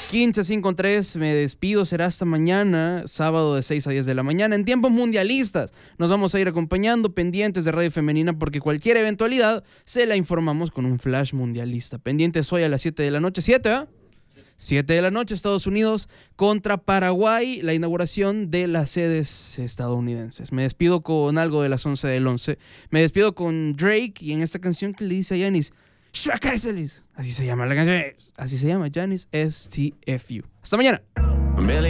15:53, me despido, será hasta mañana, sábado de 6 a 10 de la mañana, en tiempos mundialistas. Nos vamos a ir acompañando, pendientes de Radio Femenina, porque cualquier eventualidad se la informamos con un flash mundialista. Pendientes hoy a las 7 de la noche, 7, ¿eh? 7 de la noche, Estados Unidos contra Paraguay, la inauguración de las sedes estadounidenses. Me despido con algo de las 11 del 11. Me despido con Drake y en esta canción que le dice a Giannis, así se llama la canción, así se llama, Giannis STFU. Hasta mañana.